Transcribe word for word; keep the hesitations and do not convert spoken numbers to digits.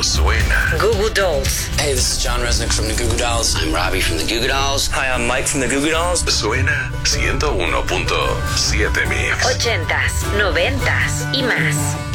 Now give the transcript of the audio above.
suena. Goo Goo Dolls. Hey, this is John Resnick from the Goo Goo Dolls. I'm Robbie from the Goo Goo Dolls. Hi, I'm Mike from the Goo Goo Dolls. Suena ciento uno punto siete Mix. Ochentas, noventas y más.